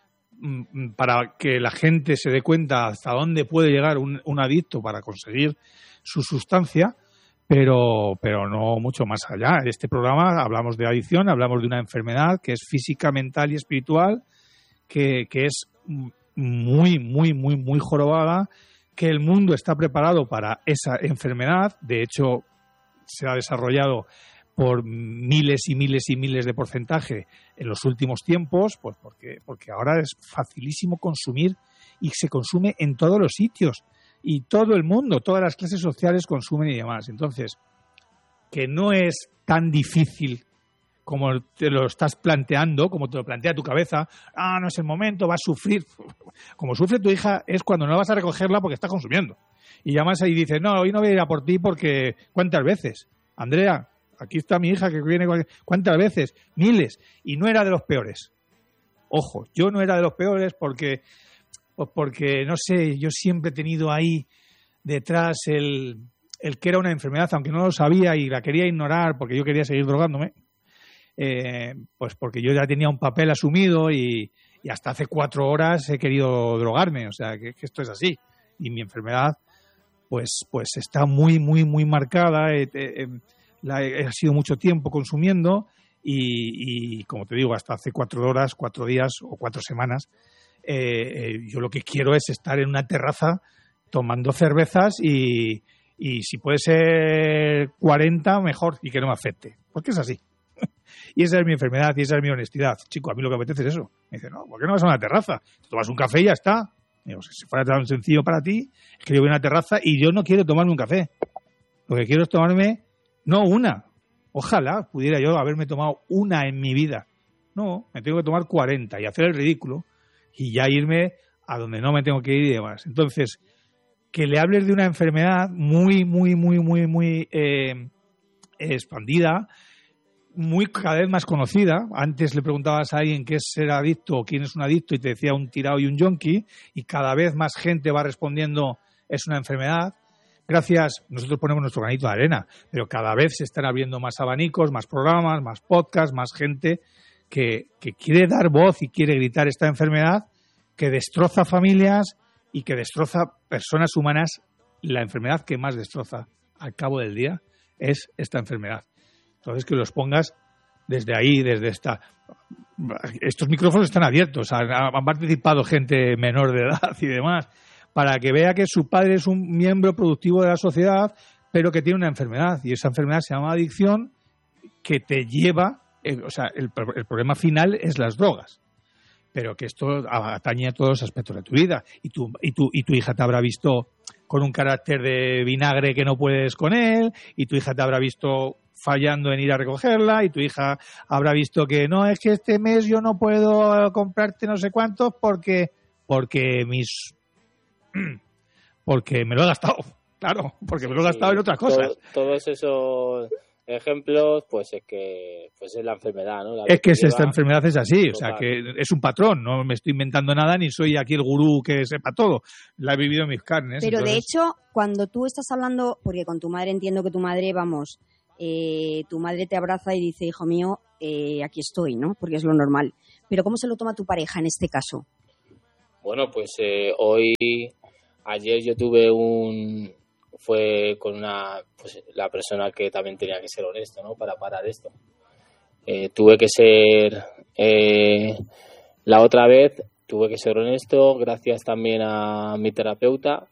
mmm, para que la gente se dé cuenta hasta dónde puede llegar un, un adicto para conseguir su sustancia, pero, pero no mucho más allá. En este programa hablamos de adicción, hablamos de una enfermedad que es física, mental y espiritual, que, que es muy, muy, muy, muy jorobada, que el mundo está preparado para esa enfermedad. De hecho, se ha desarrollado por miles y miles y miles de porcentaje en los últimos tiempos, pues porque, porque ahora es facilísimo consumir y se consume en todos los sitios y todo el mundo, todas las clases sociales consumen y demás. Entonces, que no es tan difícil como te lo estás planteando, como te lo plantea tu cabeza, ah, no es el momento, va a sufrir. Como sufre tu hija es cuando no vas a recogerla porque está consumiendo. Y llamas ahí y dices, no, hoy no voy a ir a por ti porque... ¿Cuántas veces? Andrea, aquí está mi hija que viene... ¿Cuántas veces? Miles. Y no era de los peores. Ojo, yo no era de los peores porque... Pues porque, no sé, yo siempre he tenido ahí detrás el, el que era una enfermedad, aunque no lo sabía y la quería ignorar porque yo quería seguir drogándome. Eh, pues porque yo ya tenía un papel asumido y, y hasta hace cuatro horas he querido drogarme. O sea, que, que esto es así. Y mi enfermedad... pues pues está muy, muy, muy marcada. Eh, eh, la he, he sido mucho tiempo consumiendo y, y, como te digo, hasta hace cuatro horas, cuatro días o cuatro semanas, eh, eh, yo lo que quiero es estar en una terraza tomando cervezas y, y si puede ser cuarenta, mejor y que no me afecte. Porque es así. Y esa es mi enfermedad y esa es mi honestidad. Chico, a mí lo que me apetece es eso. Me dice, no, ¿por qué no vas a una terraza? Te tomas un café y ya está. Digo, si fuera tan sencillo para ti, es que yo voy a una terraza y yo no quiero tomarme un café. Lo que quiero es tomarme, no una. Ojalá pudiera yo haberme tomado una en mi vida. No, me tengo que tomar cuarenta y hacer el ridículo y ya irme a donde no me tengo que ir y demás. Entonces, que le hables de una enfermedad muy, muy, muy, muy, muy eh, expandida, muy cada vez más conocida. Antes le preguntabas a alguien qué es ser adicto o quién es un adicto y te decía un tirado y un yonki, y cada vez más gente va respondiendo es una enfermedad. gracias, nosotros ponemos nuestro granito de arena, pero cada vez se están abriendo más abanicos, más programas, más podcasts, más gente que, que quiere dar voz y quiere gritar esta enfermedad que destroza familias y que destroza personas humanas. La enfermedad que más destroza al cabo del día es esta enfermedad. Entonces, que los pongas desde ahí, desde esta... Estos micrófonos están abiertos, han, han participado gente menor de edad y demás, para que vea que su padre es un miembro productivo de la sociedad, pero que tiene una enfermedad, y esa enfermedad se llama adicción, que te lleva... Eh, o sea, el, el problema final es las drogas, pero que esto atañe a todos los aspectos de tu vida, y tu, y tu, y tu hija te habrá visto con un carácter de vinagre que no puedes con él, y tu hija te habrá visto fallando en ir a recogerla, y tu hija habrá visto que no, es que este mes yo no puedo comprarte no sé cuántos porque porque mis porque me lo he gastado, claro, porque sí, me lo he gastado sí, en otras cosas. Todo, todos esos ejemplos, pues es que pues es la enfermedad, ¿no? La es que es esta enfermedad es así, total. O sea, que es un patrón, no me estoy inventando nada ni soy aquí el gurú que sepa todo, la he vivido en mis carnes. Pero entonces... de hecho, cuando tú estás hablando, porque con tu madre entiendo que tu madre, vamos, eh, tu madre te abraza y dice, hijo mío, eh, aquí estoy, ¿no? Porque es lo normal. Pero ¿cómo se lo toma tu pareja en este caso? Bueno, pues eh, hoy, ayer yo tuve un... fue con una pues la persona que también tenía que ser honesto, ¿no? Para parar esto. Eh, tuve que ser eh, la otra vez tuve que ser honesto, gracias también a mi terapeuta,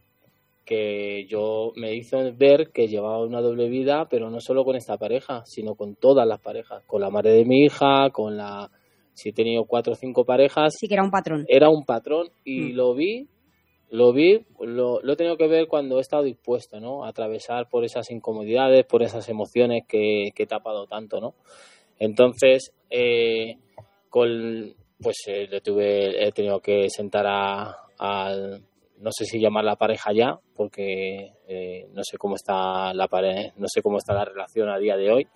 que yo me hizo ver que llevaba una doble vida, pero no solo con esta pareja, sino con todas las parejas, con la madre de mi hija, con la si he tenido cuatro o cinco parejas. Sí que era un patrón. Era un patrón y mm. lo vi Lo vi, lo, lo he tenido que ver cuando he estado dispuesto, ¿no? A atravesar por esas incomodidades, por esas emociones que, que he tapado tanto, ¿no? Entonces, eh, con, pues eh, le tuve, he tenido que sentar a, al, no sé si llamar la pareja ya, porque eh, no sé cómo está la pareja, no sé cómo está la relación a día de hoy,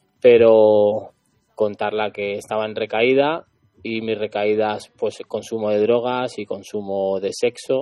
pero contarla que estaba en recaída y mis recaídas, pues consumo de drogas y consumo de sexo.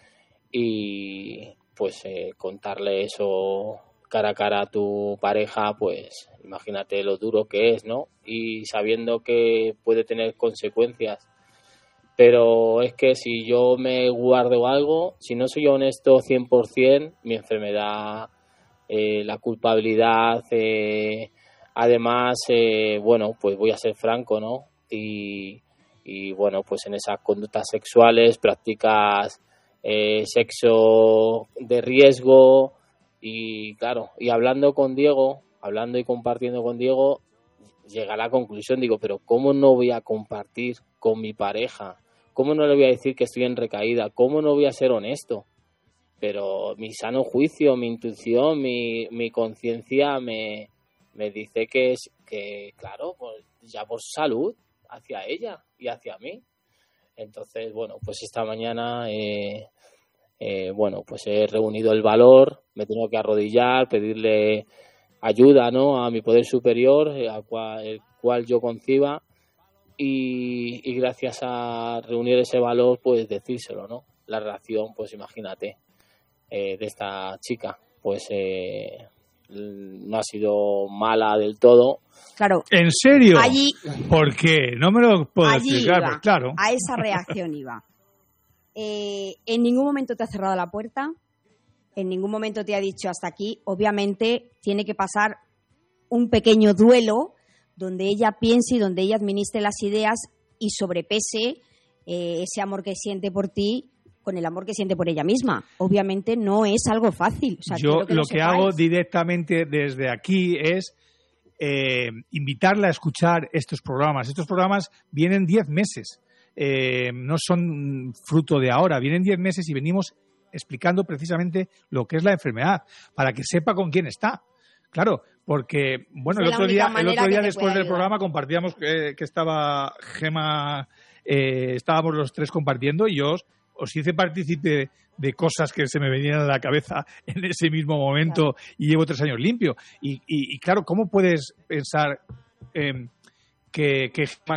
Y pues eh, contarle eso cara a cara a tu pareja, pues imagínate lo duro que es, ¿no? Y sabiendo que puede tener consecuencias. Pero es que si yo me guardo algo, si no soy honesto cien por ciento, mi enfermedad, eh, la culpabilidad, eh, además, eh, bueno, pues voy a ser franco, ¿no? Y, y bueno, pues en esas conductas sexuales, prácticas... Eh, sexo de riesgo y claro, y hablando con Diego, hablando y compartiendo con Diego, llega a la conclusión, digo, pero ¿cómo no voy a compartir con mi pareja? ¿Cómo no le voy a decir que estoy en recaída? ¿Cómo no voy a ser honesto? Pero mi sano juicio, mi intuición, mi, mi conciencia me, me dice que es que, claro, pues ya por salud hacia ella y hacia mí. Entonces, bueno, pues esta mañana, eh, eh, bueno, pues he reunido el valor, me tengo que arrodillar, pedirle ayuda, ¿no? A mi poder superior, eh, al cual, el cual yo conciba, y, y gracias a reunir ese valor, pues decírselo, ¿no? La reacción, pues imagínate, eh, de esta chica, pues eh, no ha sido mala del todo. Claro. ¿En serio? Allí, ¿por qué? No me lo puedo explicar, iba, pues claro. A esa reacción iba. Eh, en ningún momento te ha cerrado la puerta, en ningún momento te ha dicho hasta aquí. Obviamente tiene que pasar un pequeño duelo donde ella piense y donde ella administre las ideas y sobrepese eh, ese amor que siente por ti con el amor que siente por ella misma. Obviamente no es algo fácil. O sea, yo que lo, lo que hago directamente desde aquí es eh, invitarla a escuchar estos programas. Estos programas vienen diez meses. Eh, no son fruto de ahora, vienen diez meses y venimos explicando precisamente lo que es la enfermedad, para que sepa con quién está. Claro, porque, bueno, el otro día, el otro día después del programa compartíamos que, que estaba Gema, eh, estábamos los tres compartiendo y yo os, os hice partícipe de cosas que se me venían a la cabeza en ese mismo momento, claro. Y llevo tres años limpio. Y, y, y claro, ¿cómo puedes pensar eh, que, que Gema...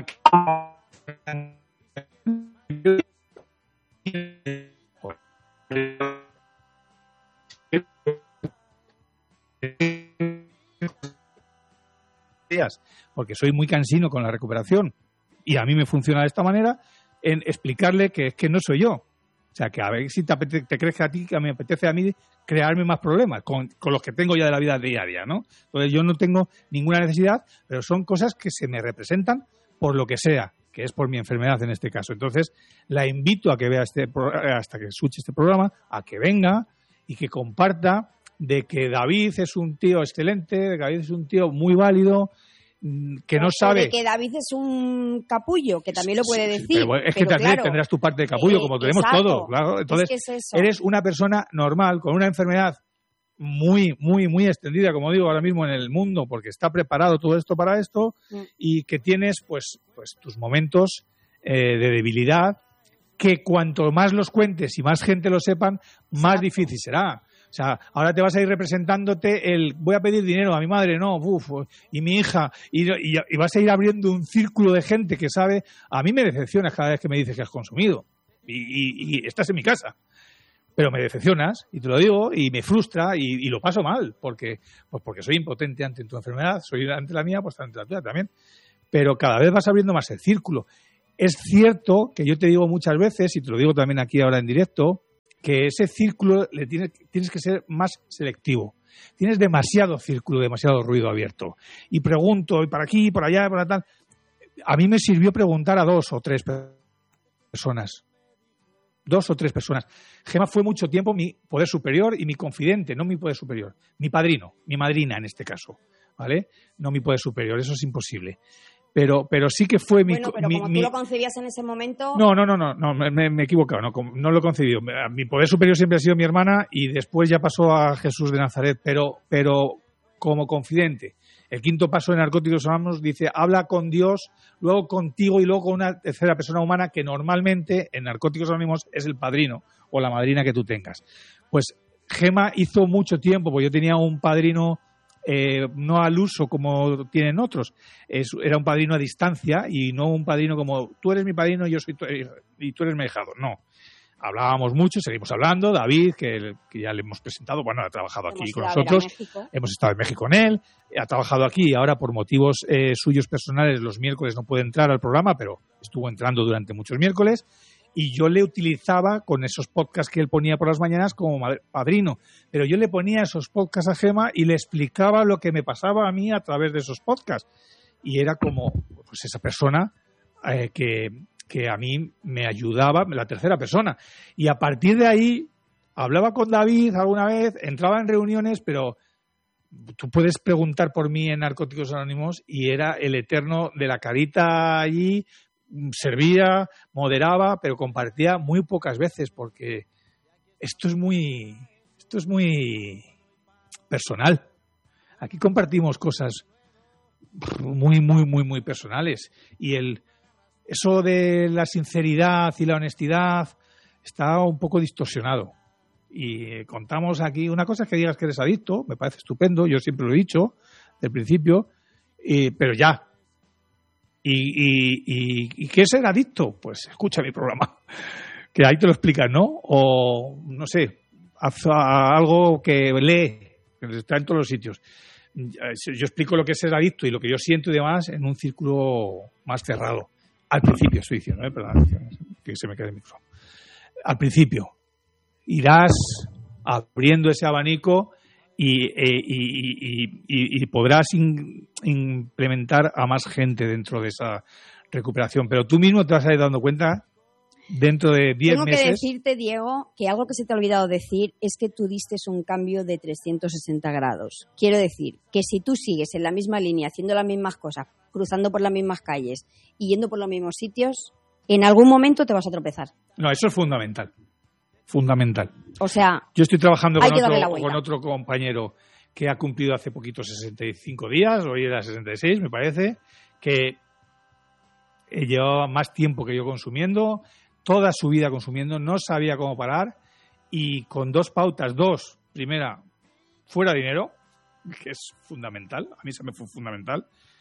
porque soy muy cansino con la recuperación y a mí me funciona de esta manera, en explicarle que es que no soy yo. O sea, que a ver si te, apete- te crees que a ti, que me apetece a mí crearme más problemas con, con los que tengo ya de la vida diaria, ¿no? Entonces yo no tengo ninguna necesidad, pero son cosas que se me representan por lo que sea, que es por mi enfermedad en este caso. Entonces la invito a que vea este pro- hasta que escuche este programa, a que venga y que comparta de que David es un tío excelente, de que David es un tío muy válido, que no sabe... O de que David es un capullo, que también lo puede Sí, decir. pero es que pero también claro, tendrás tu parte de capullo, eh, como tenemos exacto. todos. Claro. Entonces, es que es eso. eres una persona normal, con una enfermedad muy, muy, muy extendida, como digo ahora mismo en el mundo, porque está preparado todo esto para esto, Mm. y que tienes pues, pues tus momentos eh, de debilidad, que cuanto más los cuentes y más gente lo sepan, más Exacto. difícil será. O sea, ahora te vas a ir representándote el voy a pedir dinero a mi madre, no, uf, y mi hija, y, y, y vas a ir abriendo un círculo de gente que sabe. A mí me decepcionas cada vez que me dices que has consumido y, y, y estás en mi casa, pero me decepcionas y te lo digo y me frustra y, y lo paso mal porque, pues porque soy impotente ante tu enfermedad, soy ante la mía, pues ante la tuya también, pero cada vez vas abriendo más el círculo. Es cierto que yo te digo muchas veces, y te lo digo también aquí ahora en directo, que ese círculo le tienes, tienes que ser más selectivo. Tienes demasiado círculo, demasiado ruido abierto. Y pregunto, y para aquí, y por allá, y por tal. A mí me sirvió preguntar a dos o tres personas. Dos o tres personas. Gema fue mucho tiempo mi poder superior y mi confidente, no mi poder superior. Mi padrino, mi madrina en este caso. ¿Vale? No mi poder superior, eso es imposible. Pero, pero sí que fue mi... Bueno, pero mi, como mi, tú lo concebías en ese momento... No, no, no, no, no me, me he equivocado, no, no lo he concebido. Mi poder superior siempre ha sido mi hermana y después ya pasó a Jesús de Nazaret, pero, pero como confidente. El quinto paso de Narcóticos Anónimos dice, habla con Dios, luego contigo y luego con una tercera persona humana que normalmente en Narcóticos Anónimos es el padrino o la madrina que tú tengas. Pues Gema hizo mucho tiempo, porque yo tenía un padrino... Eh, no al uso como tienen otros. Es, era un padrino a distancia y no un padrino como tú eres mi padrino yo soy tu, y tú eres mi ahijado. No. Hablábamos mucho, seguimos hablando. David, que, que ya le hemos presentado, bueno, ha trabajado aquí hemos con ido a ver a nosotros. México. Hemos estado en México con él. Ha trabajado aquí y ahora por motivos eh, suyos personales los miércoles no puede entrar al programa, pero estuvo entrando durante muchos miércoles. Y yo le utilizaba con esos podcasts que él ponía por las mañanas como padrino. Pero yo le ponía esos podcasts a Gema y le explicaba lo que me pasaba a mí a través de esos podcasts. Y era como pues esa persona eh, que, que a mí me ayudaba, la tercera persona. Y a partir de ahí hablaba con David alguna vez, entraba en reuniones, pero tú puedes preguntar por mí en Narcóticos Anónimos y era el eterno de la carita allí. Servía, moderaba, pero compartía muy pocas veces porque esto es muy esto es muy personal. Aquí compartimos cosas muy, muy, muy, muy personales y el eso de la sinceridad y la honestidad está un poco distorsionado. Y contamos aquí una cosa es que digas que eres adicto, me parece estupendo, yo siempre lo he dicho desde el principio, eh, pero ya. ¿Y, y, y, ¿Y qué es ser adicto? Pues escucha mi programa, que ahí te lo explican, ¿no? O, no sé, haz algo que lee, que está en todos los sitios. Yo explico lo que es ser adicto y lo que yo siento y demás en un círculo más cerrado. Al principio, estoy diciendo, ¿eh? Perdón, que se me quede el micrófono. Al principio, irás abriendo ese abanico Y, eh, y, y, y, y podrás in, implementar a más gente dentro de esa recuperación. Pero tú mismo te vas a ir dando cuenta dentro de diez meses. Tengo que decirte, Diego, que algo que se te ha olvidado decir es que tú diste un cambio de trescientos sesenta grados. Quiero decir que si tú sigues en la misma línea, haciendo las mismas cosas, cruzando por las mismas calles y yendo por los mismos sitios, en algún momento te vas a tropezar. No, eso es fundamental. Fundamental. O sea, yo estoy trabajando con otro, con otro compañero que ha cumplido hace poquito sesenta y cinco días, hoy era sesenta y seis, me parece, que llevaba más tiempo que yo consumiendo, toda su vida consumiendo, no sabía cómo parar y con dos pautas, dos, primera, fuera dinero, que es fundamental, a mí se me fue fundamental,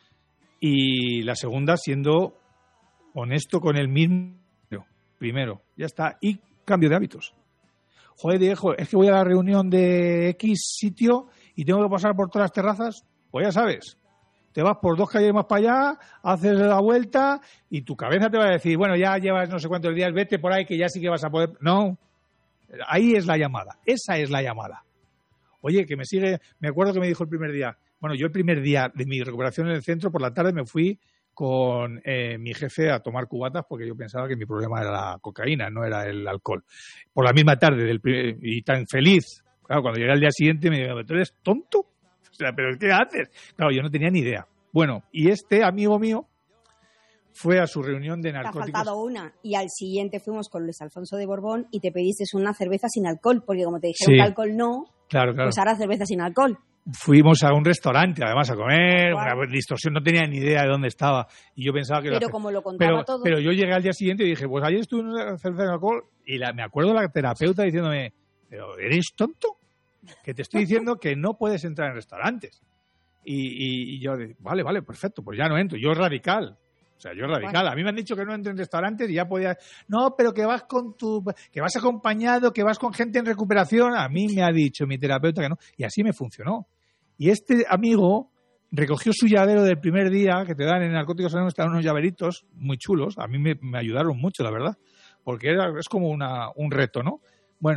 y la segunda siendo honesto con el mismo, primero, ya está, y cambio de hábitos. Joder, Diego, es que voy a la reunión de X sitio y tengo que pasar por todas las terrazas, pues ya sabes, te vas por dos calles más para allá, haces la vuelta y tu cabeza te va a decir, bueno, ya llevas no sé cuántos días, vete por ahí que ya sí que vas a poder... No, ahí es la llamada, esa es la llamada. Oye, que me sigue, me acuerdo que me dijo el primer día, bueno, yo el primer día de mi recuperación en el centro, por la tarde me fui con eh, mi jefe a tomar cubatas porque yo pensaba que mi problema era la cocaína, no era el alcohol. Por la misma tarde del primer, y tan feliz, claro, cuando llegué al día siguiente me dijo, ¿tú eres tonto? O sea, ¿pero qué haces? Claro, yo no tenía ni idea. Bueno, y este amigo mío fue a su reunión de narcóticos. Te ha faltado una. Y al siguiente fuimos con Luis Alfonso de Borbón y te pediste una cerveza sin alcohol, porque como te dijeron Sí. que alcohol no, Claro, claro. pues ahora cerveza sin alcohol. Fuimos a un restaurante, además, a comer, una distorsión, no tenía ni idea de dónde estaba. Y yo pensaba que... Pero era... como lo contaba pero, todo... Pero yo llegué al día siguiente y dije, pues ayer estuve en una cerveza de alcohol y la, me acuerdo la terapeuta diciéndome, ¿pero eres tonto? Que te estoy diciendo que no puedes entrar en restaurantes. Y, y, y yo, vale, vale, perfecto, pues ya no entro. Yo radical. O sea, yo radical. Bueno. A mí me han dicho que no entro en restaurantes y ya podía... No, pero que vas con tu... que vas acompañado, que vas con gente en recuperación. A mí me ha dicho mi terapeuta que no. Y así me funcionó. Y este amigo recogió su llavero del primer día que te dan en Narcóticos Anónimos, te dan unos llaveritos muy chulos. A mí me, me ayudaron mucho, la verdad. Porque era, es como una, un reto, ¿no?